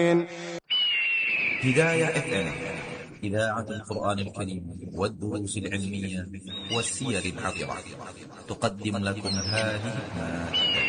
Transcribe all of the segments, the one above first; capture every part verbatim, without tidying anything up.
هداية اف ام إذاعة القرآن الكريم والدروس العلمية والسير العطرة تقدم لكم هذه المادة.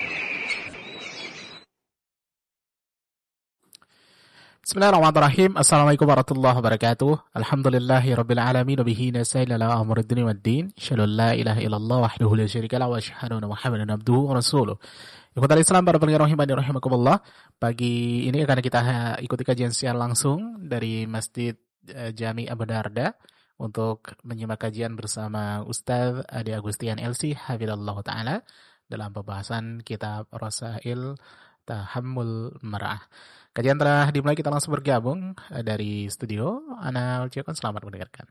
Bismillahirrahmanirrahim. Assalamualaikum warahmatullahi wabarakatuh. Alhamdulillahi rabbil alamin wa bihi nasta'in ala amri dunya waddin. Asyhadu an la ilaha illallah wahdahu la syarika lahu wa asyhadu anna Muhammadan abduhu wa rasuluh. Ikhwatal Islam para pendengar rahimani rahimakumullah. Pagi ini akan kita ikuti kajian siar langsung dari Masjid eh, Jami Abu Darda untuk menyimak kajian bersama Ustaz Ade Agustian L C hafizallahu taala dalam pembahasan kitab Rasail Tahammul Mar'ah. Kajian telah dimulai, kita langsung bergabung dari studio. Ana ucapkan selamat mendengarkan.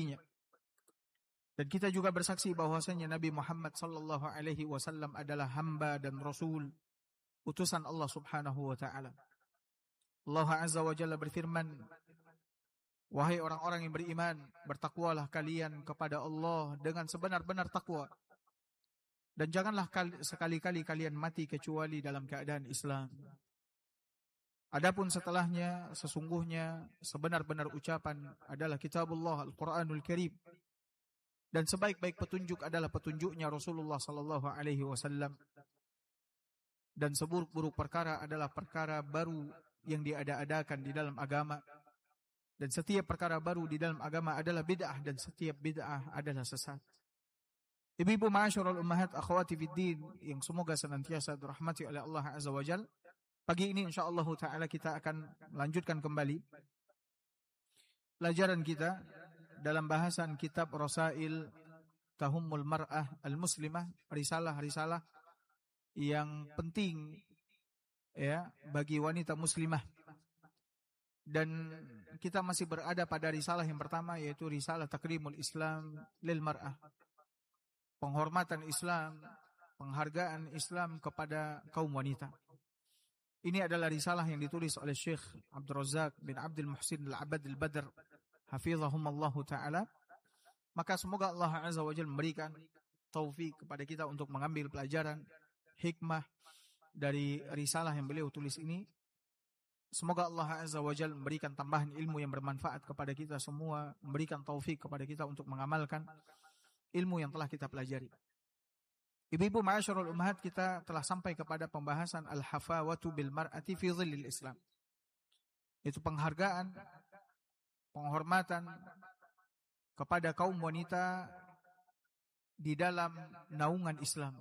Dan kita juga bersaksi bahwasanya Nabi Muhammad sallallahu alaihi wasallam adalah hamba dan rasul, utusan Allah Subhanahu wa taala. Allah Azza wa Jalla berfirman, wahai orang-orang yang beriman, bertakwalah kalian kepada Allah dengan sebenar-benar takwa. Dan janganlah sekali-kali kalian mati kecuali dalam keadaan Islam. Adapun setelahnya, sesungguhnya sebenar-benar ucapan adalah kitabullah Al-Quranul Karim. Dan sebaik-baik petunjuk adalah petunjuknya Rasulullah sallallahu alaihi wasallam. Dan seburuk-buruk perkara adalah perkara baru yang diada-adakan di dalam agama. Dan setiap perkara baru di dalam agama adalah bid'ah, dan setiap bid'ah adalah sesat. Ibu-ibu ma'asyiral ummahat akhwati fiddin yang semoga senantiasa dirahmati oleh Allah Azza wa Jalla. Pagi ini insyaallah taala kita akan melanjutkan kembali pelajaran kita dalam bahasan kitab Rasail Tahammul Mar'ah Al-Muslimah, risalah-risalah yang penting ya bagi wanita muslimah. Dan kita masih berada pada risalah yang pertama, yaitu risalah Takrimul Islam lil Mar'ah. Penghormatan Islam, penghargaan Islam kepada kaum wanita. Ini adalah risalah yang ditulis oleh Syekh Abdul Razak bin Abdul Muhsin Al-Abad Al-Badr hafizahumallahu ta'ala. Maka semoga Allah Azza wa Jalla memberikan taufik kepada kita untuk mengambil pelajaran hikmah dari risalah yang beliau tulis ini. Semoga Allah Azza wa Jalla memberikan tambahan ilmu yang bermanfaat kepada kita semua, memberikan taufik kepada kita untuk mengamalkan ilmu yang telah kita pelajari. Ibu-ibu ma'asyiral ummahat, kita telah sampai kepada pembahasan al-hafawatu bil mar'ati fi dhillil Islam. Itu penghargaan, penghormatan kepada kaum wanita di dalam naungan Islam.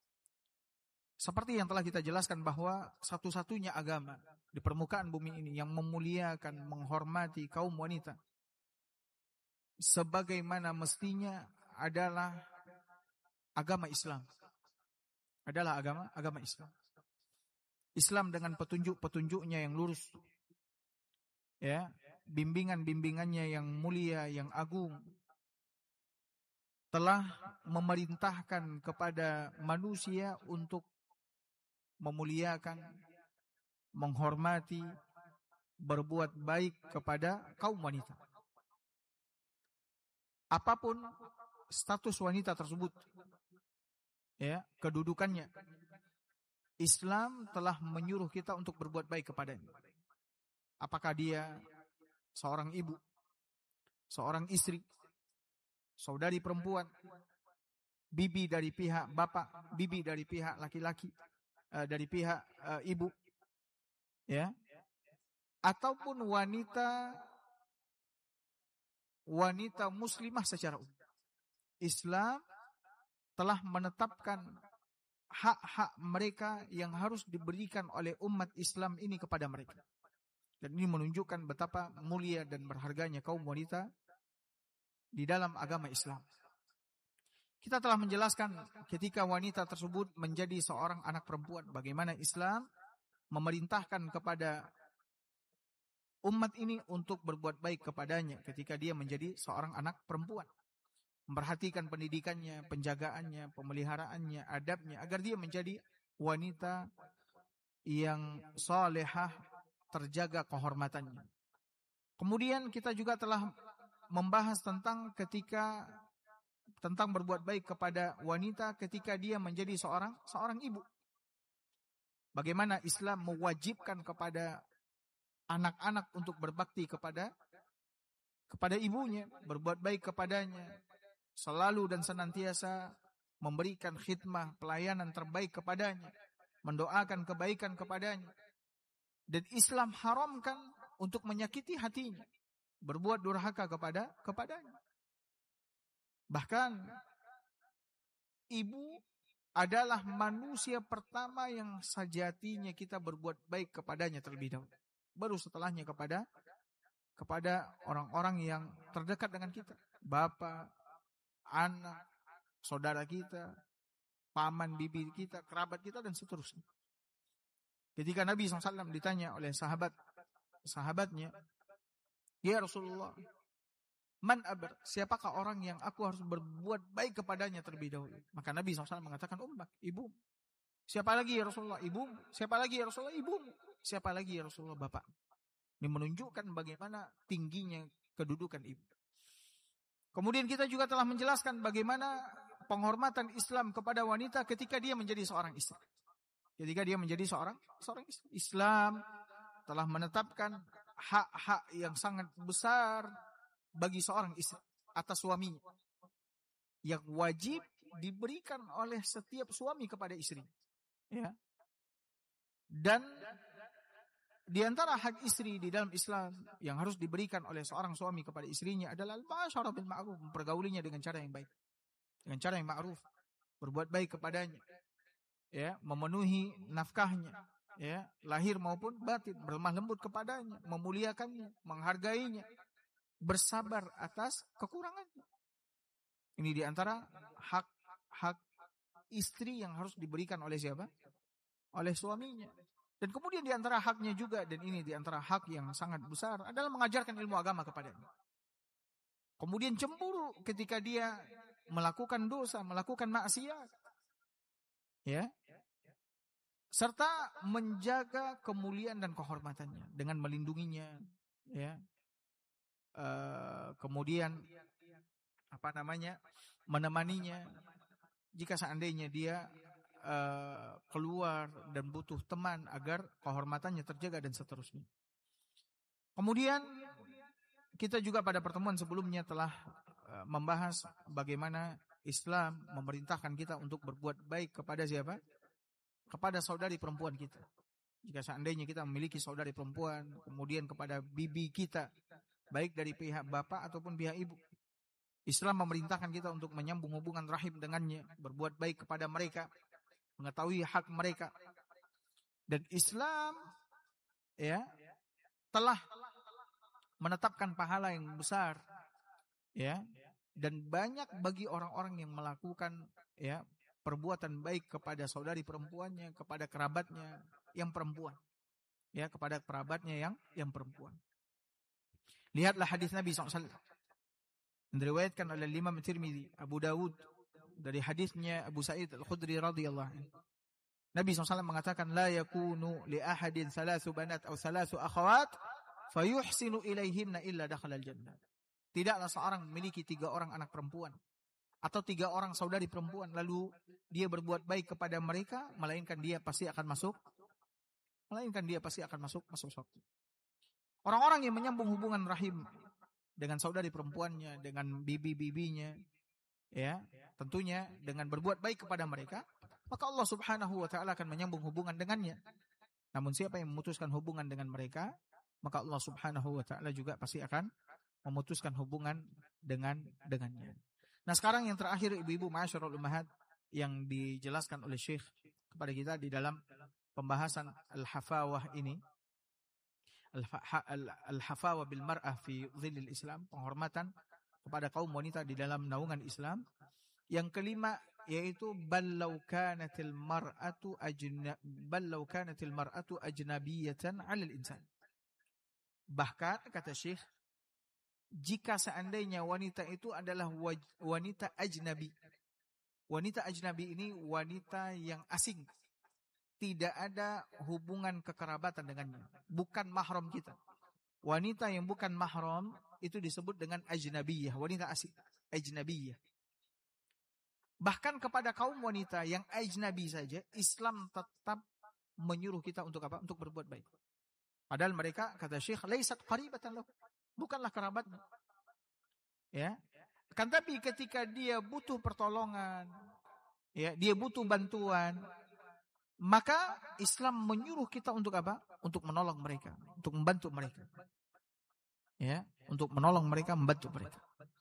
Seperti yang telah kita jelaskan bahwa satu-satunya agama di permukaan bumi ini yang memuliakan, menghormati kaum wanita sebagaimana mestinya adalah agama Islam. Adalah agama agama Islam. Islam dengan petunjuk-petunjuknya yang lurus. Ya, bimbingan-bimbingannya yang mulia, yang agung, telah memerintahkan kepada manusia untuk memuliakan, menghormati, berbuat baik kepada kaum wanita. Apapun status wanita tersebut, ya, kedudukannya, Islam telah menyuruh kita untuk berbuat baik kepadanya. Apakah dia seorang ibu, seorang istri, saudari perempuan, bibi dari pihak bapak, bibi dari pihak laki-laki, uh, dari pihak uh, ibu, ya, ataupun wanita wanita muslimah secara umum. Islam telah menetapkan hak-hak mereka yang harus diberikan oleh umat Islam ini kepada mereka. Dan ini menunjukkan betapa mulia dan berharganya kaum wanita di dalam agama Islam. Kita telah menjelaskan ketika wanita tersebut menjadi seorang anak perempuan, bagaimana Islam memerintahkan kepada umat ini untuk berbuat baik kepadanya ketika dia menjadi seorang anak perempuan. Memperhatikan pendidikannya, penjagaannya, pemeliharaannya, adabnya, agar dia menjadi wanita yang salehah, terjaga kehormatannya. Kemudian kita juga telah membahas tentang ketika tentang berbuat baik kepada wanita ketika dia menjadi seorang seorang ibu. Bagaimana Islam mewajibkan kepada anak-anak untuk berbakti kepada kepada ibunya, berbuat baik kepadanya, selalu dan senantiasa memberikan khidmah, pelayanan terbaik kepadanya, mendoakan kebaikan kepadanya. Dan Islam haramkan untuk menyakiti hatinya, berbuat durhaka kepada kepadanya. Bahkan ibu adalah manusia pertama yang sejatinya kita berbuat baik kepadanya terlebih dahulu. Baru setelahnya kepada kepada orang-orang yang terdekat dengan kita. Bapak, anak, saudara kita, paman, bibi kita, kerabat kita, dan seterusnya. Ketika Nabi shallallahu alaihi wasallam ditanya oleh sahabat sahabatnya, "Ya Rasulullah, man abar, siapakah orang yang aku harus berbuat baik kepadanya terlebih dahulu?" Maka Nabi shallallahu alaihi wasallam mengatakan, "Ummak, ibu." "Siapa lagi ya Rasulullah?" "Ibu." "Siapa lagi ya Rasulullah?" "Ibu." "Siapa lagi ya Rasulullah?" "Bapak." Ini menunjukkan bagaimana tingginya kedudukan ibu. Kemudian kita juga telah menjelaskan bagaimana penghormatan Islam kepada wanita ketika dia menjadi seorang istri. Ketika dia menjadi seorang seorang istri. Islam telah menetapkan hak-hak yang sangat besar bagi seorang istri atas suaminya, yang wajib diberikan oleh setiap suami kepada istrinya. Ya. Dan di antara hak istri di dalam Islam yang harus diberikan oleh seorang suami kepada istrinya adalah al-ma'asyarah bil ma'ruf, mempergaulinya dengan cara yang baik, dengan cara yang ma'ruf, berbuat baik kepadanya, ya, memenuhi nafkahnya, ya, lahir maupun batin, berlemah lembut kepadanya, memuliakannya, menghargainya, bersabar atas kekurangannya. Ini di antara hak-hak istri yang harus diberikan oleh siapa? Oleh suaminya. Dan kemudian di antara haknya juga, dan ini di antara hak yang sangat besar, adalah mengajarkan ilmu agama kepadanya. Kemudian cemburu ketika dia melakukan dosa, melakukan maksiat. Ya. Serta menjaga kemuliaan dan kehormatannya dengan melindunginya, ya. Uh, kemudian apa namanya? menemaninya jika seandainya dia Uh, keluar dan butuh teman agar kehormatannya terjaga dan seterusnya. Kemudian kita juga pada pertemuan sebelumnya telah uh, membahas bagaimana Islam memerintahkan kita untuk berbuat baik kepada siapa? Kepada saudari perempuan kita. Jika seandainya kita memiliki saudari perempuan, kemudian kepada bibi kita, baik dari pihak bapak ataupun pihak ibu. Islam memerintahkan kita untuk menyambung hubungan rahim dengannya, berbuat baik kepada mereka, mengetahui hak mereka. Dan Islam, ya, telah menetapkan pahala yang besar, ya, dan banyak bagi orang-orang yang melakukan, ya, perbuatan baik kepada saudari perempuannya, kepada kerabatnya yang perempuan, ya, kepada kerabatnya yang yang perempuan. Lihatlah hadis Nabi shallallahu alaihi wasallam yang diriwayatkan oleh Imam Tirmidzi, Abu Dawud, dari hadisnya Abu Sa'id Al-Khudri radhiyallahu anhu. Nabi shallallahu alaihi wasallam mengatakan, la yakunu li ahadin thalathu banat atau thalathu akhawat fayuhsinu ilaihinna illa dakhala al-jannah. Tidaklah seorang memiliki tiga orang anak perempuan atau tiga orang saudari perempuan lalu dia berbuat baik kepada mereka, melainkan dia pasti akan masuk melainkan dia pasti akan masuk masuk surga. Orang-orang yang menyambung hubungan rahim dengan saudari perempuannya, dengan bibi-bibinya, ya, tentunya dengan berbuat baik kepada mereka, maka Allah Subhanahu wa taala akan menyambung hubungan dengannya. Namun siapa yang memutuskan hubungan dengan mereka, maka Allah Subhanahu wa taala juga pasti akan memutuskan hubungan dengan dengannya. Nah, sekarang yang terakhir, ibu-ibu ma'asyiral ummahat, yang dijelaskan oleh Syekh kepada kita di dalam pembahasan al-hafawah ini, al-hafawah bil mar'ah fi dhillil Islam, penghormatan kepada kaum wanita di dalam naungan Islam. Yang kelima yaitu ballau kanatil mar'atu ajna ballau kanatil mar'atu ajnabiyatan 'alal insan. Bahkan kata Syekh, jika seandainya wanita itu adalah wanita ajnabi. Wanita ajnabi ini wanita yang asing. Tidak ada hubungan kekerabatan dengannya, bukan mahram kita. Wanita yang bukan mahram itu disebut dengan ajnabiyah, wanita asing, ajnabiyah. Bahkan kepada kaum wanita yang ajnabi saja, Islam tetap menyuruh kita untuk apa? Untuk berbuat baik. Padahal mereka, kata Syekh, laisat qaribatan lahu. Bukanlah kerabatnya. Ya. Kan tapi ketika dia butuh pertolongan, ya, dia butuh bantuan, maka Islam menyuruh kita untuk apa? Untuk menolong mereka, untuk membantu mereka. Ya, untuk menolong mereka, membantu mereka.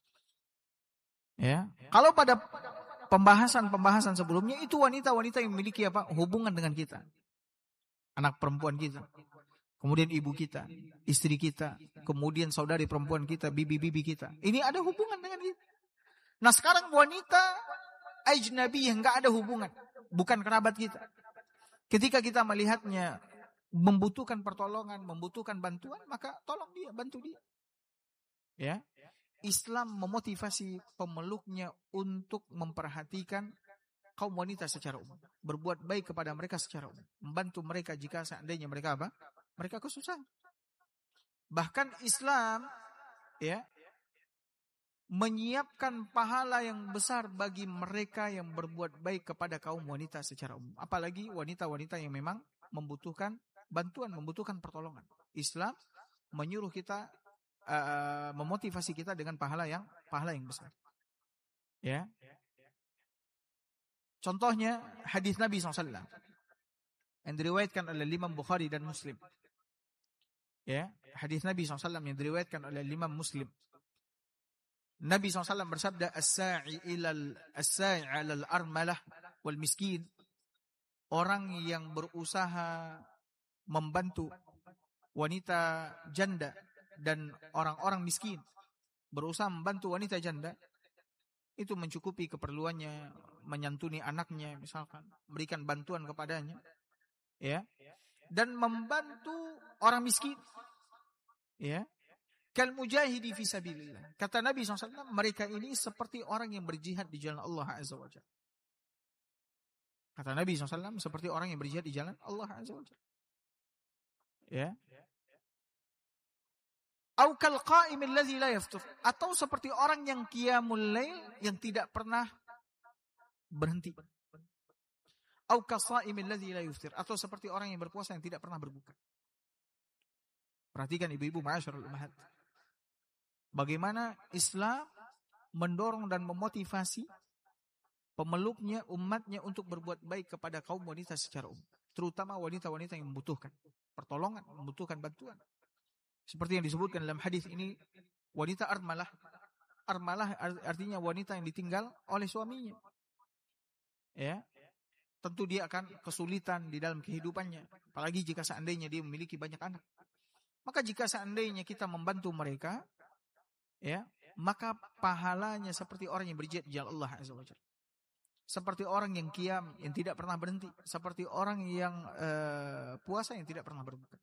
Ya. Kalau pada pembahasan-pembahasan sebelumnya itu wanita-wanita yang memiliki apa? Hubungan dengan kita. Anak perempuan kita. Kemudian ibu kita, istri kita, kemudian saudari perempuan kita, bibi-bibi kita. Ini ada hubungan dengan kita. Nah sekarang wanita ajnabi yang nggak ada hubungan, bukan kerabat kita. Ketika kita melihatnya membutuhkan pertolongan, membutuhkan bantuan, maka tolong dia, bantu dia. Ya, Islam memotivasi pemeluknya untuk memperhatikan kaum wanita secara umum, berbuat baik kepada mereka secara umum, membantu mereka jika seandainya mereka apa? Mereka kesusahan. Bahkan Islam ya menyiapkan pahala yang besar bagi mereka yang berbuat baik kepada kaum wanita secara umum. Apalagi wanita-wanita yang memang membutuhkan bantuan, membutuhkan pertolongan. Islam menyuruh kita, uh, memotivasi kita dengan pahala yang pahala yang besar. Ya. Contohnya hadis Nabi shallallahu alaihi wasallam yang diriwayatkan oleh Imam Bukhari dan Muslim. Ya, hadis Nabi shallallahu alaihi wasallam yang diriwayatkan oleh Imam Muslim. Nabi shallallahu alaihi wasallam bersabda, "As-sa'i ilal as-sa'i 'alal armalah wal miskin." Orang yang berusaha membantu wanita janda dan orang-orang miskin, berusaha membantu wanita janda, itu mencukupi keperluannya, menyantuni anaknya misalkan, memberikan bantuan kepadanya, ya, dan membantu orang miskin, ya, kal mujahidi fi sabilillah. Kata Nabi shallallahu alaihi wasallam, mereka ini seperti orang yang berjihad di jalan Allah azza wajalla. Kata Nabi shallallahu alaihi wasallam, seperti orang yang berjihad di jalan Allah azza wajalla. Ya. Au kal qa'imil ladzi la yaftur, atau seperti orang yang qiyamul lail yang tidak pernah berhenti. Au kasa'imil ladzi la yuftir, atau seperti orang yang berpuasa yang tidak pernah berbuka. Perhatikan ibu-ibu ma'asyiral ummahat. Bagaimana Islam mendorong dan memotivasi pemeluknya, umatnya untuk berbuat baik kepada kaum wanita secara umum, terutama wanita-wanita yang membutuhkan pertolongan, membutuhkan bantuan. Seperti yang disebutkan dalam hadis ini, wanita armalah. Armalah artinya wanita yang ditinggal oleh suaminya. Ya. Tentu dia akan kesulitan di dalam kehidupannya, apalagi jika seandainya dia memiliki banyak anak. Maka jika seandainya kita membantu mereka, ya, maka pahalanya seperti orang yang berjihad di jalan Allah azza wajalla. Seperti orang yang qiyam yang tidak pernah berhenti, seperti orang yang uh, puasa yang tidak pernah berbuka.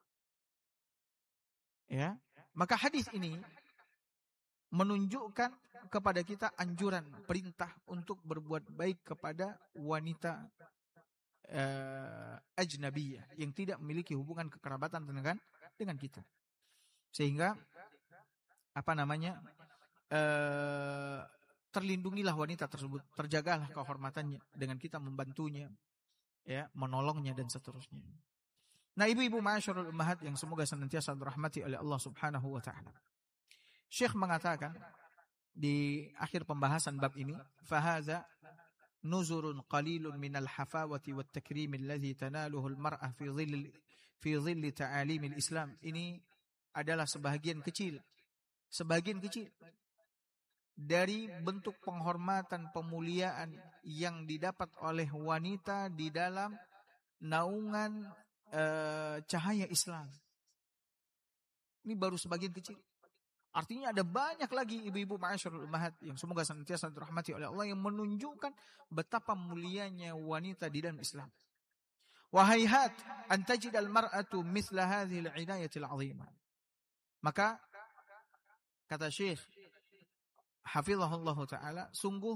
Ya, maka hadis ini menunjukkan kepada kita anjuran, perintah untuk berbuat baik kepada wanita uh, ajnabiyah yang tidak memiliki hubungan kekerabatan dengan dengan kita. Sehingga apa namanya? Uh, terlindungilah wanita tersebut, terjagalah kehormatannya dengan kita membantunya, ya, menolongnya dan seterusnya. Nah, ibu-ibu ma'asyiral ummahat yang semoga senantiasa dirahmati oleh Allah Subhanahu wa taala. Syekh mengatakan di akhir pembahasan bab ini, "Fahadza nuzurun qalilun minal hafawati wat takrim alladhi tanaluhu al-mar'ah fi dhilli fi dhilli ta'alim al-Islam." Ini adalah sebahagian kecil, sebagian kecil dari bentuk penghormatan, pemuliaan yang didapat oleh wanita di dalam naungan Uh, cahaya Islam. Ini baru sebagian kecil. Artinya ada banyak lagi ibu-ibu ma'asyiral ummahat yang semoga senantiasa dirahmati oleh Allah yang menunjukkan betapa mulianya wanita di dalam Islam. Wa hayhat an tajid al-mar'atu mithla hadhihi al-'inayati al-'azimah. Maka kata Syekh hafizahullah taala, sungguh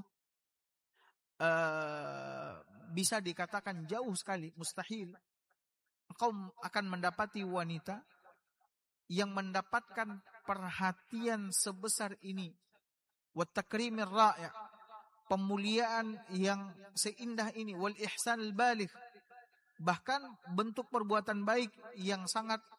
uh, bisa dikatakan jauh sekali, mustahil engkau akan mendapati wanita yang mendapatkan perhatian sebesar ini, wa takrimir ra'i', pemuliaan yang seindah ini, wal ihsanul baligh, bahkan bentuk perbuatan baik yang sangat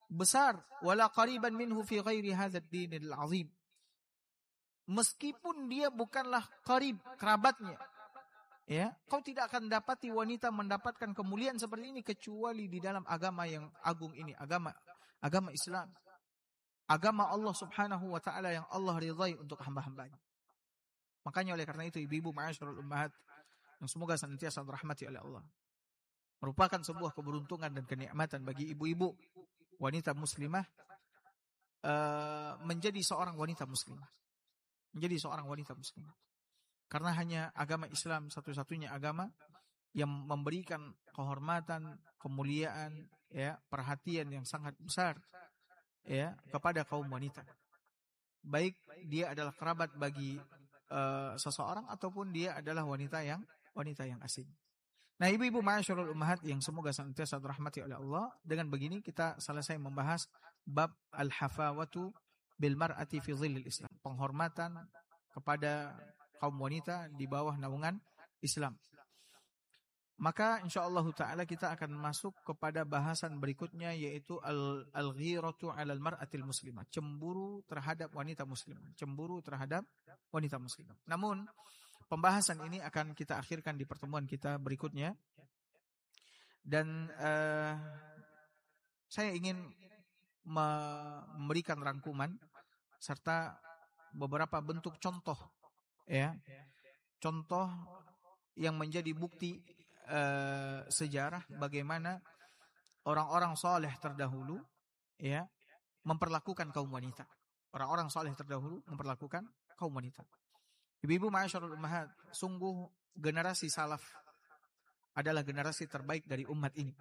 besar, wala qariban minhu fi ghairi hadzal dinil azim. Meskipun dia bukanlah qarib, kerabatnya. Ya, kau tidak akan dapati wanita mendapatkan kemuliaan seperti ini kecuali di dalam agama yang agung ini, agama agama Islam. Agama Allah Subhanahu wa taala yang Allah ridhai untuk hamba-hambanya. Makanya oleh karena itu ibu-ibu ma'asyiral ummahat yang semoga senantiasa dirahmati oleh Allah, merupakan sebuah keberuntungan dan kenikmatan bagi ibu-ibu wanita muslimah uh, menjadi seorang wanita muslimah. Menjadi seorang wanita muslimah. Karena hanya agama Islam satu-satunya agama yang memberikan kehormatan, kemuliaan, ya, perhatian yang sangat besar, ya, kepada kaum wanita. Baik dia adalah kerabat bagi uh, seseorang ataupun dia adalah wanita yang wanita yang asing. Nah, ibu-ibu ma'asyiral ummahat yang semoga senantiasa dirahmati oleh Allah, dengan begini kita selesai membahas bab al-hafawatu bil mar'ati fi dhillil Islam, penghormatan kepada kaum wanita di bawah naungan Islam. Maka insyaallah taala kita akan masuk kepada bahasan berikutnya, yaitu al al-ghiratu 'alal mar'atil muslimah, cemburu terhadap wanita muslimah, cemburu terhadap wanita muslimah. Namun pembahasan ini akan kita akhirkan di pertemuan kita berikutnya. Dan uh, saya ingin memberikan rangkuman serta beberapa bentuk contoh, ya, contoh yang menjadi bukti uh, sejarah bagaimana orang-orang soleh terdahulu, ya, memperlakukan kaum wanita. Orang-orang soleh terdahulu memperlakukan kaum wanita. Ibu-ibu ma'asyiral ummahat, sungguh generasi salaf adalah generasi terbaik dari umat ini.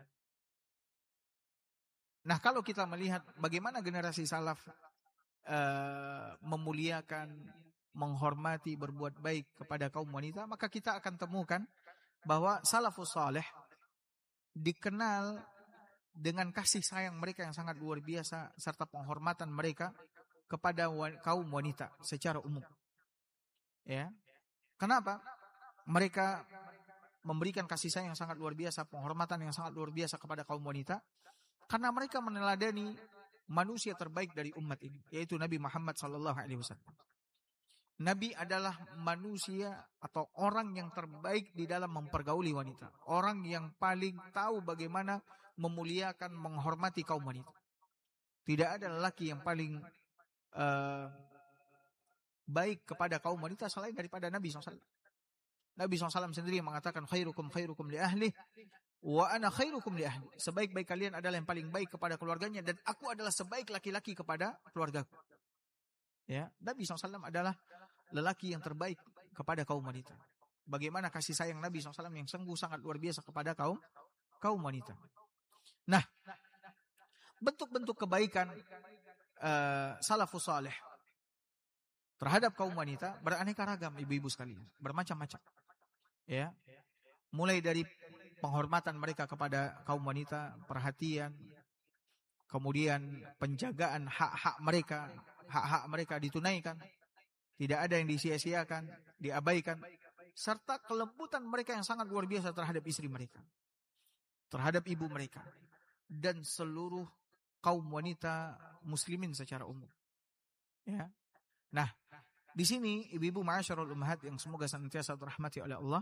Nah, kalau kita melihat bagaimana generasi salaf uh, memuliakan, menghormati, berbuat baik kepada kaum wanita, maka kita akan temukan bahwa salafus saleh dikenal dengan kasih sayang mereka yang sangat luar biasa serta penghormatan mereka kepada kaum wanita secara umum. Ya. Kenapa? Mereka memberikan kasih sayang yang sangat luar biasa, penghormatan yang sangat luar biasa kepada kaum wanita, karena mereka meneladani manusia terbaik dari umat ini, yaitu Nabi Muhammad sallallahu alaihi wasallam. Nabi adalah manusia atau orang yang terbaik di dalam mempergauli wanita. Orang yang paling tahu bagaimana memuliakan, menghormati kaum wanita. Tidak ada lelaki yang paling uh, baik kepada kaum wanita selain daripada Nabi shallallahu alaihi wasallam. Nabi shallallahu alaihi wasallam sendiri mengatakan, khairukum khairukum li ahli wa ana khairukum li ahli. Sebaik-baik kalian adalah yang paling baik kepada keluarganya, dan aku adalah sebaik laki-laki kepada keluargaku. Ya, Nabi shallallahu alaihi wasallam adalah lelaki yang terbaik kepada kaum wanita. Bagaimana kasih sayang Nabi shallallahu alaihi wasallam yang sungguh sangat luar biasa kepada kaum kaum wanita. Nah, bentuk-bentuk kebaikan uh, salafus saleh terhadap kaum wanita beraneka ragam, ibu-ibu sekalian, bermacam-macam. Ya, mulai dari penghormatan mereka kepada kaum wanita, perhatian, kemudian penjagaan hak-hak mereka, hak-hak mereka ditunaikan, tidak ada yang disia-siakan, diabaikan, serta kelembutan mereka yang sangat luar biasa terhadap istri mereka, terhadap ibu mereka, dan seluruh kaum wanita muslimin secara umum. Ya. Nah, di sini ibu-ibu ma'asyiral ummahat yang semoga senantiasa dirahmati oleh Allah,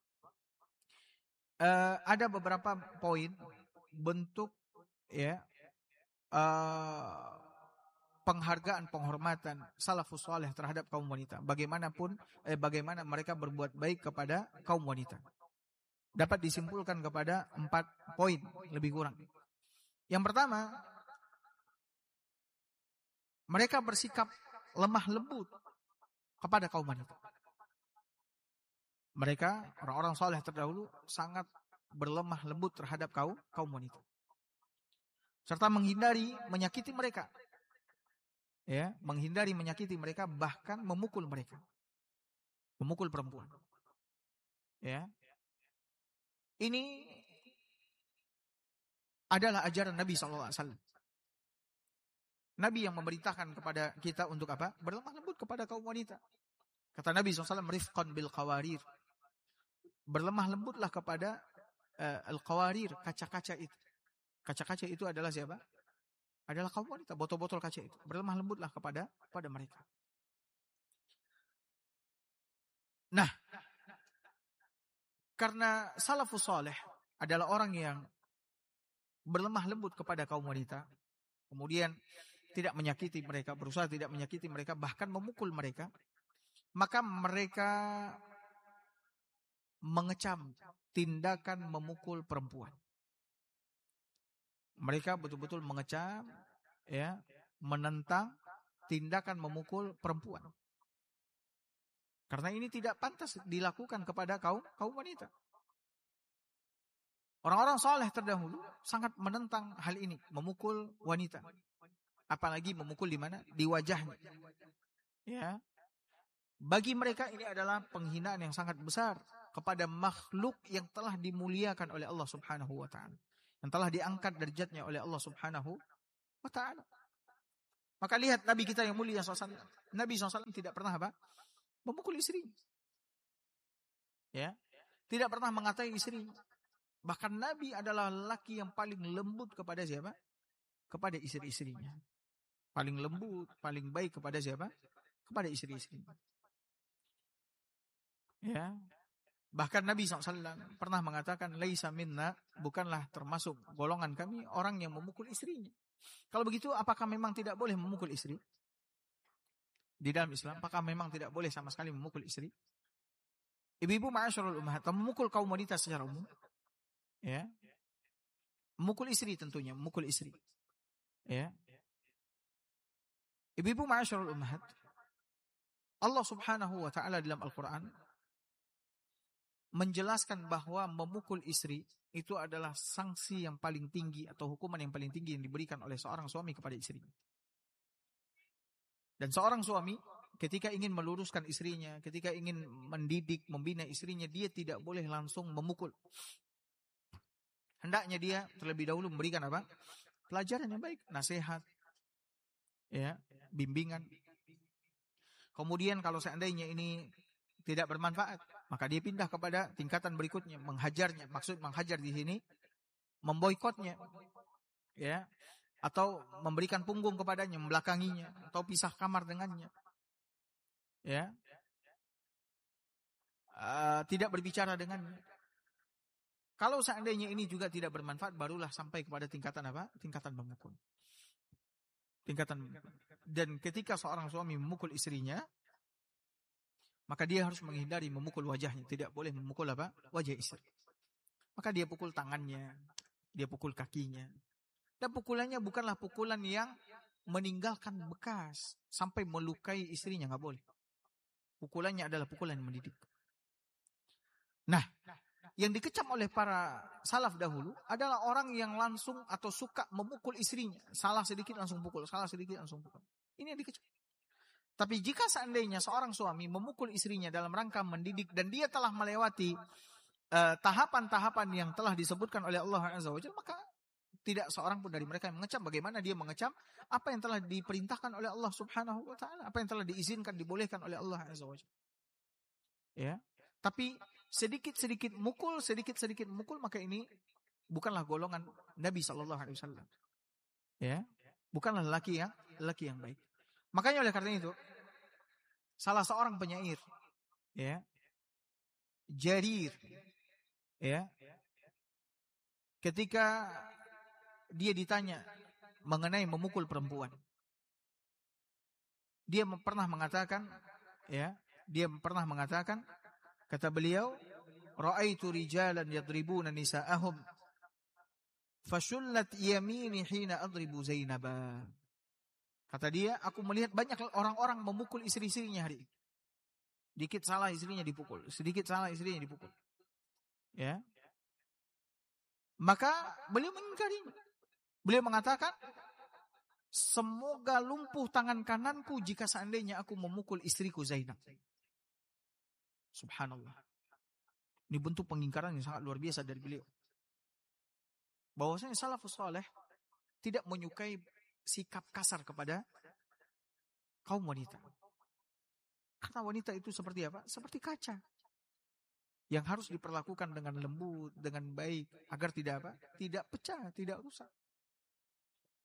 uh, ada beberapa poin bentuk, ya, uh, penghargaan, penghormatan salafus saleh terhadap kaum wanita. Bagaimanapun, eh, bagaimana mereka berbuat baik kepada kaum wanita. Dapat disimpulkan kepada empat poin lebih kurang. Yang pertama, mereka bersikap lemah lembut kepada kaum wanita. Mereka, orang-orang saleh terdahulu, sangat berlemah lembut terhadap kaum kaum wanita, serta menghindari menyakiti mereka. Ya, menghindari menyakiti mereka, bahkan memukul mereka, memukul perempuan. Ya, ini adalah ajaran Nabi shallallahu alaihi wasallam. Nabi yang memerintahkan kepada kita untuk apa? Berlemah lembut kepada kaum wanita. Kata Nabi shallallahu alaihi wasallam, rifqan bil qawarir. Berlemah lembutlah kepada uh, al-qawarir, kaca-kaca itu. Kaca-kaca itu adalah siapa? adalah kaum wanita, botol-botol kaca itu. Berlemah lembutlah kepada kepada mereka. Nah, karena salafus saleh adalah orang yang berlemah lembut kepada kaum wanita, kemudian tidak menyakiti mereka, berusaha tidak menyakiti mereka, bahkan memukul mereka, maka mereka mengecam tindakan memukul perempuan. Mereka betul-betul mengecam, ya, menentang tindakan memukul perempuan. Karena ini tidak pantas dilakukan kepada kaum kaum wanita. Orang-orang saleh terdahulu sangat menentang hal ini, memukul wanita. Apalagi memukul di mana? Di wajahnya. Ya. Bagi mereka ini adalah penghinaan yang sangat besar kepada makhluk yang telah dimuliakan oleh Allah Subhanahu wa taala, yang telah diangkat derajatnya oleh Allah Subhanahu wa taala. Maka lihat Nabi kita yang mulia shallallahu alaihi wasallam. Nabi shallallahu alaihi wasallam tidak pernah apa? Memukul istrinya. Ya. Tidak pernah mengatai istrinya. Bahkan Nabi adalah lelaki yang paling lembut kepada siapa? Kepada istri-istrinya. Paling lembut, paling baik kepada siapa? Kepada istri-istrinya. Ya. Bahkan Nabi shallallahu alaihi wasallam pernah mengatakan, laisa minna, bukanlah termasuk golongan kami orang yang memukul istrinya. Kalau begitu, apakah memang tidak boleh memukul istri? Di dalam Islam, apakah memang tidak boleh sama sekali memukul istri? Ibu-ibu ma'asyarul ummahat, memukul kaum wanita secara umum. Ya. Memukul istri tentunya, memukul istri. Ya. Ibu-ibu ma'asyarul ummahat, Allah Subhanahu wa taala dalam Al-Qur'an menjelaskan bahwa memukul istri itu adalah sanksi yang paling tinggi atau hukuman yang paling tinggi yang diberikan oleh seorang suami kepada istrinya. Dan seorang suami ketika ingin meluruskan istrinya, ketika ingin mendidik, membina istrinya, dia tidak boleh langsung memukul. Hendaknya dia terlebih dahulu memberikan apa? Pelajaran yang baik, nasihat, ya, bimbingan. Kemudian kalau seandainya ini tidak bermanfaat, maka dia pindah kepada tingkatan berikutnya, menghajarnya. Maksud menghajar di sini, memboikotnya, ya, atau memberikan punggung kepadanya, membelakanginya, atau pisah kamar dengannya, ya, uh, tidak berbicara dengannya. Kalau seandainya ini juga tidak bermanfaat, barulah sampai kepada tingkatan apa? Tingkatan memukul. Tingkatan. Dan ketika seorang suami memukul istrinya, maka dia harus menghindari memukul wajahnya. Tidak boleh memukul apa? Wajah istri. Maka dia pukul tangannya, dia pukul kakinya. Dan pukulannya bukanlah pukulan yang meninggalkan bekas sampai melukai istrinya, nggak boleh. Pukulannya adalah pukulan yang mendidik. Nah, yang dikecam oleh para salaf dahulu adalah orang yang langsung atau suka memukul istrinya. Salah sedikit langsung pukul, salah sedikit langsung pukul. Ini yang dikecam. Tapi jika seandainya seorang suami memukul istrinya dalam rangka mendidik dan dia telah melewati uh, tahapan-tahapan yang telah disebutkan oleh Allah Azza wa Jalla, maka tidak seorang pun dari mereka yang mengecam. Bagaimana dia mengecam apa yang telah diperintahkan oleh Allah Subhanahu wa taala, apa yang telah diizinkan, dibolehkan oleh Allah Azza wa Jalla. Ya. Tapi sedikit-sedikit mukul, sedikit-sedikit mukul, maka ini bukanlah golongan Nabi sallallahu alaihi wasallam. Ya. Bukanlah lelaki yang lelaki yang baik. Makanya oleh karena itu, salah seorang penyair, ya, Jarir, ya, ketika dia ditanya mengenai memukul perempuan, dia pernah mengatakan, ya, dia pernah mengatakan, kata beliau, ra'aitu rijalan yadribuna nisa'ahum, fashullat yamini hina adribu Zainaba. Kata dia, aku melihat banyak orang-orang memukul istri-istrinya hari ini. Sedikit salah istrinya dipukul, sedikit salah istrinya dipukul. Ya. Maka beliau mengingkarinya. Beliau mengatakan, semoga lumpuh tangan kananku jika seandainya aku memukul istriku Zainab. Subhanallah. Ini bentuk pengingkaran yang sangat luar biasa dari beliau. Bahwasanya salafus saleh tidak menyukai sikap kasar kepada kaum wanita. Karena wanita itu seperti apa? Seperti kaca. Yang harus diperlakukan dengan lembut, dengan baik. Agar tidak apa? Tidak pecah, tidak rusak.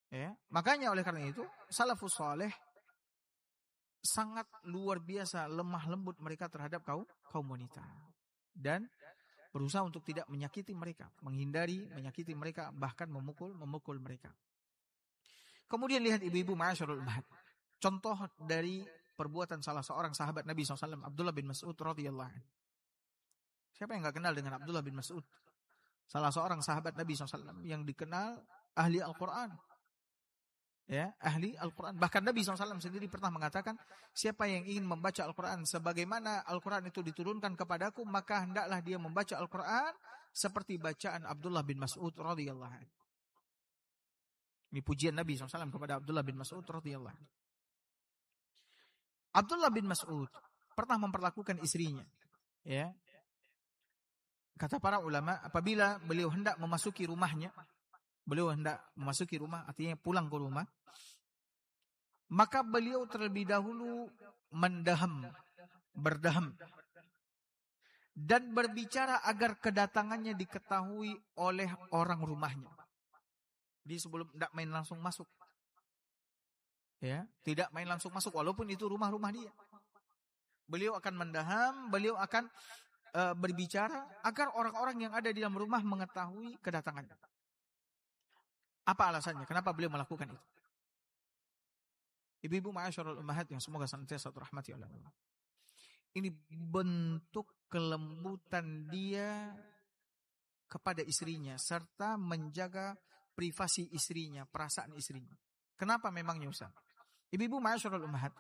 Ya, makanya oleh karena itu salafus saleh sangat luar biasa lemah lembut mereka terhadap kaum kaum wanita dan berusaha untuk tidak menyakiti mereka, menghindari menyakiti mereka, bahkan memukul memukul mereka. Kemudian lihat ibu-ibu ma'asyarul ummahat. Contoh dari perbuatan salah seorang sahabat Nabi shallallahu alaihi wasallam, Abdullah bin Mas'ud radhiyallahu anhu. Siapa yang enggak kenal dengan Abdullah bin Mas'ud? Salah seorang sahabat Nabi shallallahu alaihi wasallam yang dikenal ahli Al-Quran. Ya, ahli Al-Quran. Bahkan Nabi shallallahu alaihi wasallam sendiri pernah mengatakan, siapa yang ingin membaca Al-Quran sebagaimana Al-Quran itu diturunkan kepadaku, maka hendaklah dia membaca Al-Quran seperti bacaan Abdullah bin Mas'ud radhiyallahu anhu. Ini pujian Nabi shallallahu alaihi wasallam kepada Abdullah bin Mas'ud radhiyallahu anhu. Abdullah bin Mas'ud pernah memperlakukan istrinya. Ya. Kata para ulama, apabila beliau hendak memasuki rumahnya, beliau hendak memasuki rumah, artinya pulang ke rumah, maka beliau terlebih dahulu mendaham, berdaham, dan berbicara agar kedatangannya diketahui oleh orang rumahnya. Jadi sebelum tidak main langsung masuk, ya, tidak main langsung masuk, walaupun itu rumah-rumah dia. Beliau akan mendaham, beliau akan uh, berbicara agar orang-orang yang ada di dalam rumah mengetahui kedatangannya. Apa alasannya? Kenapa beliau melakukan itu? Ibu-ibu ma'asyarul ummahat yang semoga senantiasa dirahmati oleh Allah. Ini bentuk kelembutan dia kepada istrinya serta menjaga privasi istrinya, perasaan istrinya. Kenapa memangnya Ustaz? Ibu-ibu ma'asyarul ummahat,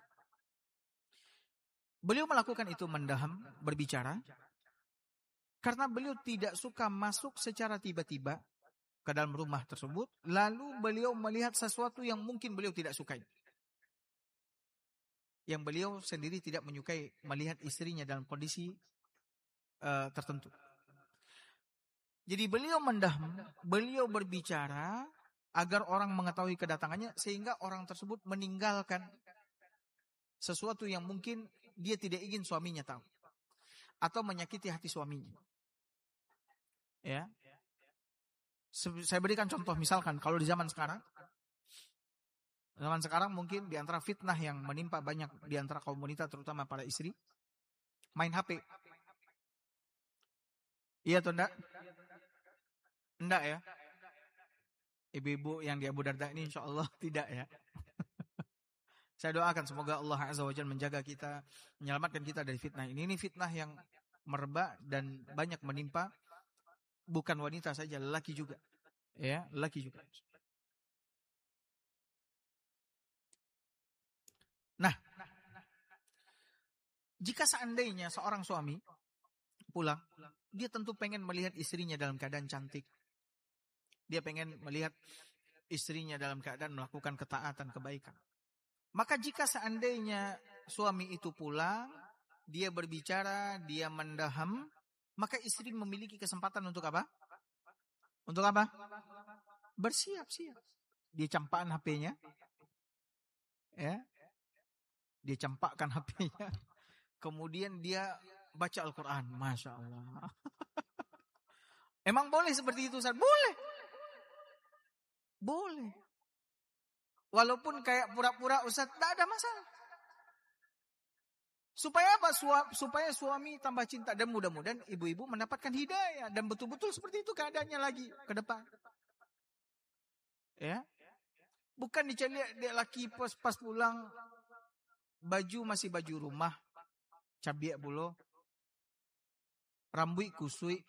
beliau melakukan itu mendaham, berbicara, karena beliau tidak suka masuk secara tiba-tiba ke dalam rumah tersebut, lalu beliau melihat sesuatu yang mungkin beliau tidak sukai. Yang beliau sendiri tidak menyukai melihat istrinya dalam kondisi uh, tertentu. Jadi beliau mendaham, beliau berbicara agar orang mengetahui kedatangannya, sehingga orang tersebut meninggalkan sesuatu yang mungkin dia tidak ingin suaminya tahu, atau menyakiti hati suaminya. Ya, saya berikan contoh, misalkan kalau di zaman sekarang, zaman sekarang mungkin di antara fitnah yang menimpa banyak di antara kaum wanita, terutama para istri, main H P. Iya atau enggak? Enggak ya? Ibu-ibu yang di Abu Darda ini insya Allah tidak ya. Saya doakan semoga Allah Azza wa Jalla menjaga kita, menyelamatkan kita dari fitnah ini. Ini fitnah yang merebak dan banyak menimpa bukan wanita saja, lelaki juga. Ya, lelaki juga. Nah, jika seandainya seorang suami pulang, dia tentu pengen melihat istrinya dalam keadaan cantik. Dia pengen melihat istrinya dalam keadaan melakukan ketaatan, kebaikan. Maka jika seandainya suami itu pulang, dia berbicara, dia mendaham, maka istri memiliki kesempatan untuk apa? Untuk apa? Bersiap-siap. Dia campakkan H P-nya. Ya. Dia campakkan H P-nya. Kemudian dia baca Al-Quran. Masya Allah. Emang boleh seperti itu, Ustaz? Boleh. Boleh. Walaupun kayak pura-pura Ustaz, tidak ada masalah. Supaya apa? Supaya suami tambah cinta. Dan mudah-mudahan ibu-ibu mendapatkan hidayah. Dan betul-betul seperti itu keadaannya lagi ke depan. Ya. Bukan dicari dia laki pas, pas pulang, baju masih baju rumah, cabiak bulu, rambut kusui,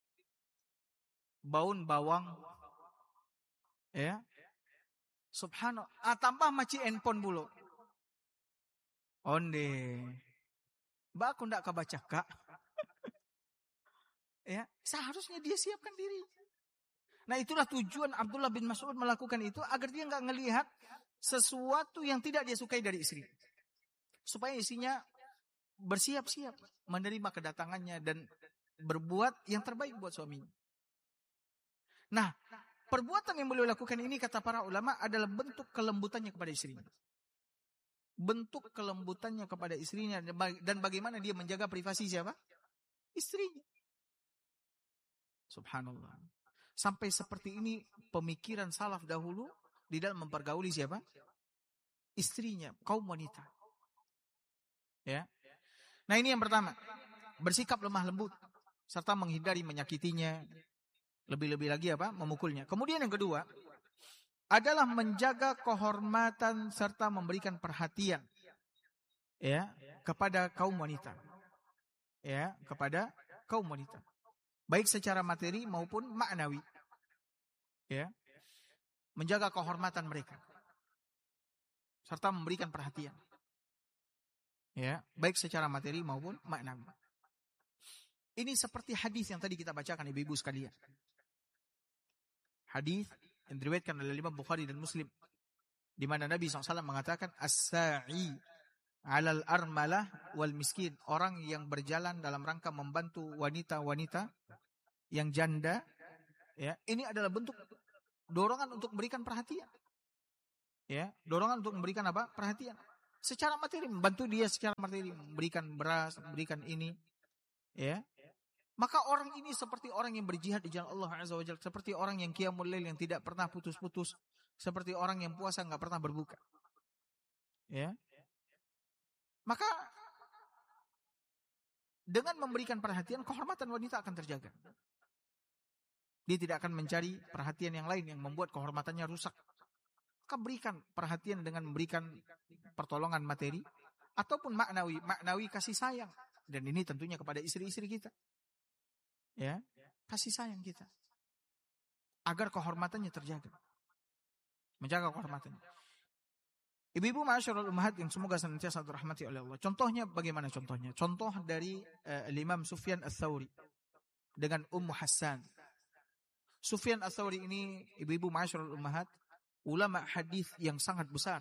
baun bawang. Ya. Subhanallah. Ah, tambah maci handphone bulu. Onde. Mbak aku ndak kebaca kak. Ya, seharusnya dia siapkan diri. Nah, itulah tujuan Abdullah bin Mas'ud melakukan itu agar dia enggak ngelihat sesuatu yang tidak dia sukai dari istri. Supaya istrinya bersiap-siap menerima kedatangannya dan berbuat yang terbaik buat suaminya. Nah, perbuatan yang beliau lakukan ini kata para ulama adalah bentuk kelembutannya kepada istrinya. Bentuk kelembutannya kepada istrinya dan bagaimana dia menjaga privasi siapa? Istrinya. Subhanallah. Sampai seperti ini pemikiran salaf dahulu di dalam mempergauli siapa? Istrinya, kaum wanita. Ya. Nah, ini yang pertama. Bersikap lemah lembut serta menghindari menyakitinya, lebih-lebih lagi apa? Memukulnya. Kemudian yang kedua adalah menjaga kehormatan serta memberikan perhatian ya kepada kaum wanita. Ya, kepada kaum wanita. Baik secara materi maupun maknawi. Ya. Menjaga kehormatan mereka serta memberikan perhatian. Ya, baik secara materi maupun maknawi. Ini seperti hadis yang tadi kita bacakan ibu-ibu sekalian. Hadis yang diriwayatkan oleh Imam Bukhari dan Muslim, di mana Nabi shallallahu alaihi wasallam mengatakan as-sa'i 'alal armalah wal miskin, orang yang berjalan dalam rangka membantu wanita-wanita yang janda, ya, ini adalah bentuk dorongan untuk memberikan perhatian. Ya, dorongan untuk memberikan apa? Perhatian. Secara materi membantu dia secara materi, memberikan beras, memberikan ini, ya. Maka orang ini seperti orang yang berjihad di jalan Allah Azza wa Jalla, seperti orang yang qiyamul lail yang tidak pernah putus-putus, seperti orang yang puasa enggak pernah berbuka. Ya. Maka dengan memberikan perhatian, kehormatan wanita akan terjaga. Dia tidak akan mencari perhatian yang lain yang membuat kehormatannya rusak. Maka berikan perhatian dengan memberikan pertolongan materi ataupun maknawi, maknawi kasih sayang. Dan ini tentunya kepada istri-istri kita. Ya, kasih sayang kita. Agar kehormatannya terjaga. Menjaga kehormatannya. Ibu-ibu ma'asyiral ummahat yang semoga senantiasa dirahmati oleh Allah. Contohnya bagaimana contohnya? Contoh dari uh, Imam Sufyan Ats-Tsauri dengan Ummu Hassan. Sufyan Ats-Tsauri ini ibu-ibu ma'asyiral ummahat, ulama hadis yang sangat besar.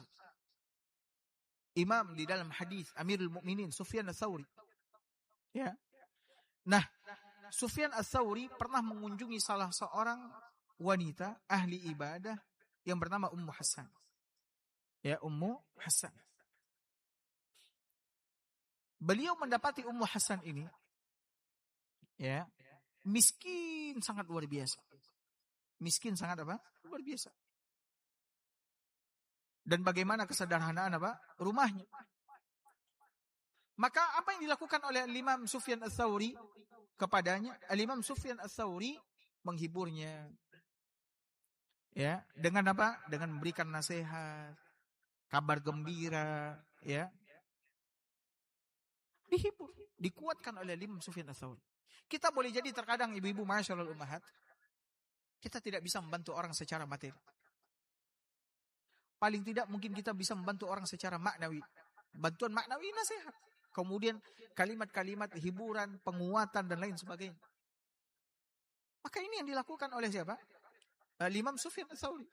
Imam di dalam hadis, Amirul Mukminin Sufyan Ats-Tsauri. Ya. Nah, Sufyan Ats-Tsauri pernah mengunjungi salah seorang wanita ahli ibadah yang bernama Ummu Hassan. Ya, Ummu Hassan. Beliau mendapati Ummu Hassan ini ya, miskin sangat luar biasa. Miskin sangat apa? Luar biasa. Dan bagaimana kesederhanaan apa? Rumahnya. Maka apa yang dilakukan oleh Imam Sufyan Ats-Tsauri kepadanya? Imam Sufyan Ats-Tsauri menghiburnya. Ya, dengan apa? Dengan memberikan nasihat, kabar gembira, ya. Dihibur, dikuatkan oleh Imam Sufyan Ats-Tsauri. Kita boleh jadi terkadang ibu-ibu ma'asyiral ummahat, kita tidak bisa membantu orang secara materi. Paling tidak mungkin kita bisa membantu orang secara maknawi. Bantuan maknawi nasihat. Kemudian kalimat-kalimat hiburan, penguatan dan lain sebagainya. Maka ini yang dilakukan oleh siapa? Imam Sufyan Ats-Tsauri.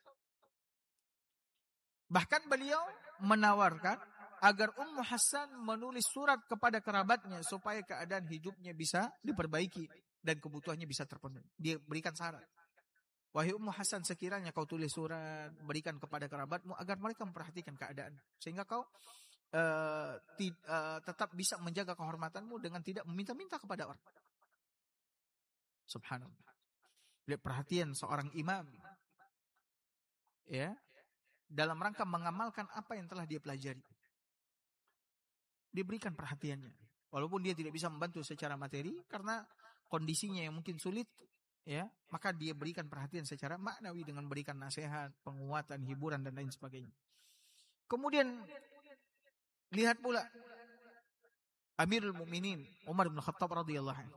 Bahkan beliau menawarkan agar Ummu Hassan menulis surat kepada kerabatnya supaya keadaan hidupnya bisa diperbaiki dan kebutuhannya bisa terpenuhi. Dia berikan syarat. Wahai Ummu Hassan, sekiranya kau tulis surat, berikan kepada kerabatmu agar mereka memperhatikan keadaan. Sehingga kau uh, ti, uh, tetap bisa menjaga kehormatanmu dengan tidak meminta-minta kepada orang. Subhanallah. Lihat perhatian seorang imam. Ya. Dalam rangka mengamalkan apa yang telah dia pelajari. Diberikan perhatiannya. Walaupun dia tidak bisa membantu secara materi karena kondisinya yang mungkin sulit. Ya, maka dia berikan perhatian secara maknawi dengan berikan nasihat, penguatan, hiburan dan lain sebagainya. Kemudian lihat pula Amirul Mukminin Umar bin Khattab radhiyallahu anhu.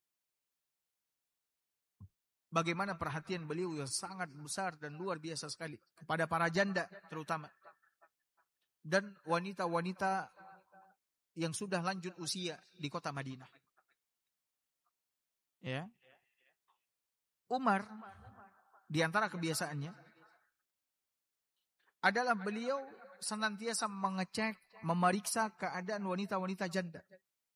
Bagaimana perhatian beliau yang sangat besar dan luar biasa sekali kepada para janda terutama dan wanita-wanita yang sudah lanjut usia di kota Madinah. Ya. Umar di antara kebiasaannya adalah beliau senantiasa mengecek, memeriksa keadaan wanita-wanita janda.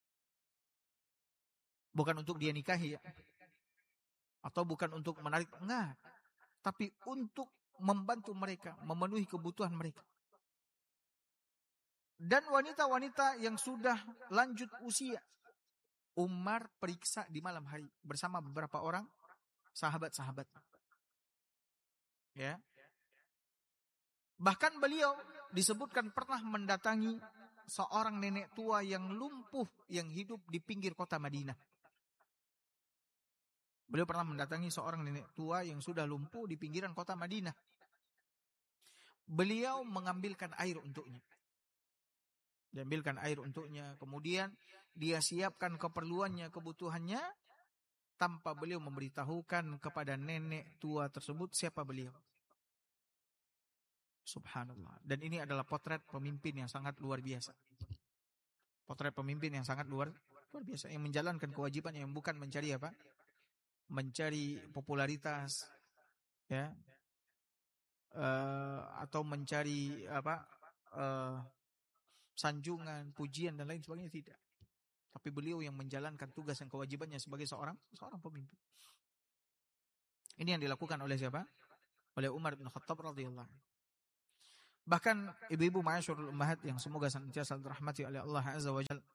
Bukan untuk dia nikahi ya. Atau bukan untuk menarik, enggak. Tapi untuk membantu mereka, memenuhi kebutuhan mereka. Dan wanita-wanita yang sudah lanjut usia, Umar periksa di malam hari bersama beberapa orang sahabat-sahabat. Ya. Bahkan beliau disebutkan pernah mendatangi seorang nenek tua yang lumpuh yang hidup di pinggir kota Madinah. Beliau pernah mendatangi seorang nenek tua yang sudah lumpuh di pinggiran kota Madinah. Beliau mengambilkan air untuknya. Diambilkan air untuknya, kemudian dia siapkan keperluannya, kebutuhannya, tanpa beliau memberitahukan kepada nenek tua tersebut siapa beliau. Subhanallah. Dan ini adalah potret pemimpin yang sangat luar biasa. Potret pemimpin yang sangat luar, luar biasa, yang menjalankan kewajiban yang bukan mencari apa? Mencari popularitas, ya, uh, atau mencari apa? Uh, sanjungan, pujian dan lain sebagainya, tidak. Tapi beliau yang menjalankan tugas dan kewajibannya sebagai seorang seorang pemimpin. Ini yang dilakukan oleh siapa? Oleh Umar bin Khattab radhiyallahu anhu. Bahkan ibu-ibu ma'asyurul ummahat yang semoga senantiasa dirahmati oleh Allah Azza wa Jalla.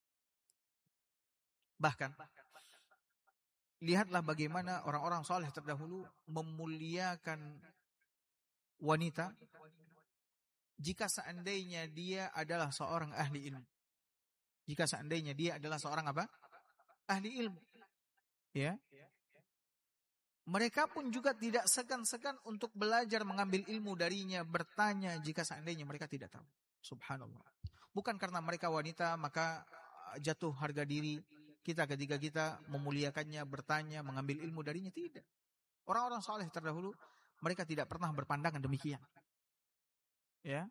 Bahkan lihatlah bagaimana orang-orang saleh terdahulu memuliakan wanita jika seandainya dia adalah seorang ahli ilmu. Jika seandainya dia adalah seorang apa? Ahli ilmu. Ya. Mereka pun juga tidak segan-segan untuk belajar mengambil ilmu darinya, bertanya jika seandainya mereka tidak tahu. Subhanallah. Bukan karena mereka wanita maka jatuh harga diri kita ketika kita memuliakannya, bertanya, mengambil ilmu darinya, tidak. Orang-orang saleh terdahulu mereka tidak pernah berpandangan demikian. Ya.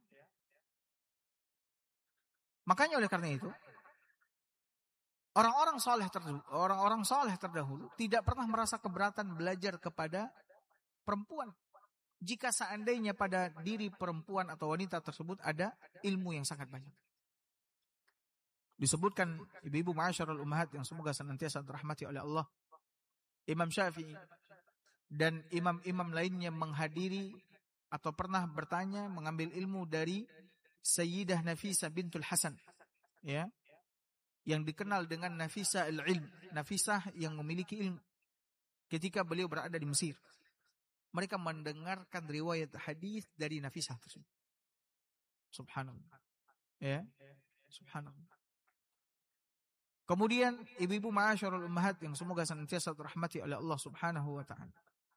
Makanya oleh karena itu Orang-orang saleh terdahulu, orang-orang saleh terdahulu tidak pernah merasa keberatan belajar kepada perempuan. Jika seandainya pada diri perempuan atau wanita tersebut ada ilmu yang sangat banyak. Disebutkan ibu-ibu ma'asyarul ummahat yang semoga senantiasa dirahmati oleh Allah, Imam Syafi'i dan imam-imam lainnya menghadiri atau pernah bertanya, mengambil ilmu dari Sayyidah Nafisah bintul Hasan, ya, yang dikenal dengan Nafisah al-ilm, Nafisah yang memiliki ilmu, ketika beliau berada di Mesir. Mereka mendengarkan riwayat hadis dari Nafisah tersebut. Subhanallah. Ya, subhanallah. Kemudian ibu-ibu ma'asyarul ummahat yang semoga senantiasa dirahmati oleh Allah Subhanahu wa taala.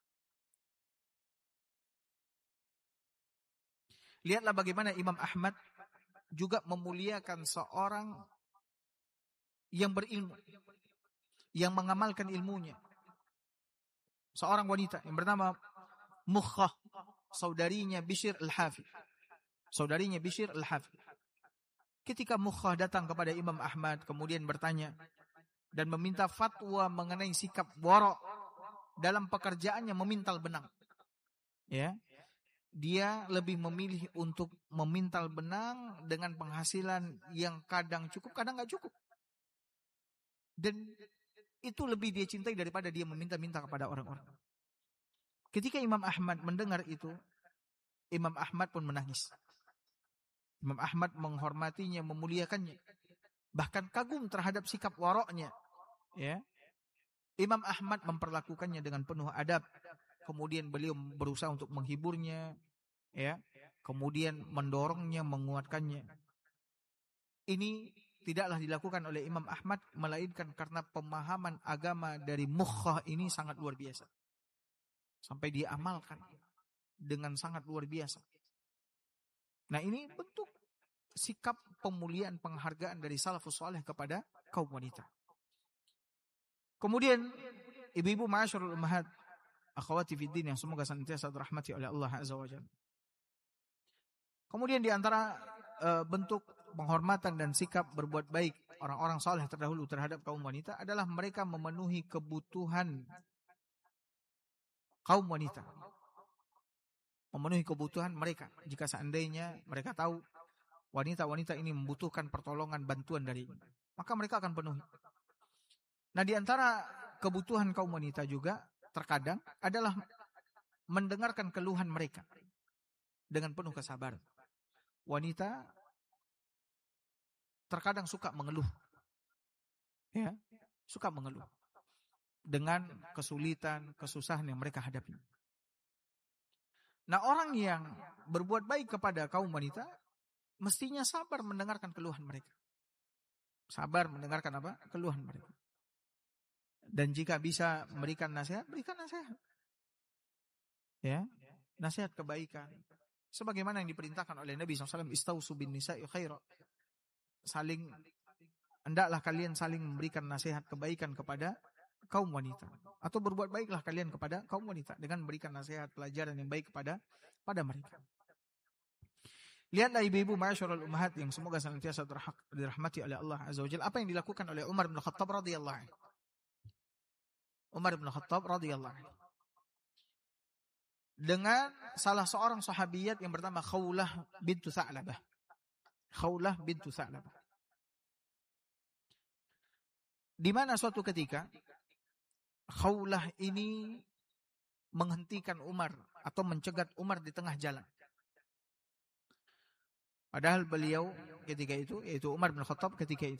Lihatlah bagaimana Imam Ahmad juga memuliakan seorang yang berilmu, yang mengamalkan ilmunya. Seorang wanita yang bernama Mukhah, saudarinya Bishr al-Hafi. Saudarinya Bishr al-Hafi. Ketika Mukhah datang kepada Imam Ahmad kemudian bertanya dan meminta fatwa mengenai sikap wara' dalam pekerjaannya memintal benang. Ya. Dia lebih memilih untuk memintal benang dengan penghasilan yang kadang cukup, kadang enggak cukup. Dan itu lebih dia cintai daripada dia meminta-minta kepada orang-orang. Ketika Imam Ahmad mendengar itu, Imam Ahmad pun menangis. Imam Ahmad menghormatinya, memuliakannya, bahkan kagum terhadap sikap waroknya. Ya. Imam Ahmad memperlakukannya dengan penuh adab. Kemudian beliau berusaha untuk menghiburnya, ya. Kemudian mendorongnya, menguatkannya. Ini tidaklah dilakukan oleh Imam Ahmad, melainkan karena pemahaman agama dari Mukhah ini sangat luar biasa. Sampai dia amalkan dengan sangat luar biasa. Nah, ini bentuk sikap pemuliaan, penghargaan dari salafus saleh kepada kaum wanita. Kemudian ibu-ibu ma'asyarul ummahat, akhwati fiddin yang semoga senantiasa dirahmati oleh Allah Azza wa Jalla. Kemudian di antara uh, bentuk penghormatan dan sikap berbuat baik orang-orang saleh terdahulu terhadap kaum wanita adalah mereka memenuhi kebutuhan kaum wanita. Memenuhi kebutuhan mereka. Jika seandainya mereka tahu wanita-wanita ini membutuhkan pertolongan, bantuan dari ini, maka mereka akan penuhi. Nah, di antara kebutuhan kaum wanita juga terkadang adalah mendengarkan keluhan mereka dengan penuh kesabaran. Wanita terkadang suka mengeluh, ya, suka mengeluh dengan kesulitan, kesusahan yang mereka hadapi. Nah, orang yang berbuat baik kepada kaum wanita mestinya sabar mendengarkan keluhan mereka. Sabar mendengarkan apa? Keluhan mereka. Dan jika bisa memberikan nasihat, berikan nasihat. Ya, nasihat kebaikan. Sebagaimana yang diperintahkan oleh Nabi shallallahu alaihi wasallam, istausu bin nisa'i khaira. Saling, hendaklah kalian saling memberikan nasihat kebaikan kepada kaum wanita. Atau berbuat baiklah kalian kepada kaum wanita dengan memberikan nasihat pelajaran yang baik kepada pada mereka. Lihatlah ibu-ibu ma'asyiral ummahat yang semoga senantiasa dirahmati oleh Allah Azza wa Jalla, apa yang dilakukan oleh Umar bin Khattab radhiyallahu anhu. Umar bin Khattab radhiyallahu anhu dengan salah seorang sahabiyat yang bernama Khawlah bintu Tha'labah. Khawlah bintu Tha'labah. Di mana suatu ketika Khawlah ini menghentikan Umar atau mencegat Umar di tengah jalan. Padahal beliau ketika itu, yaitu Umar bin Khattab ketika itu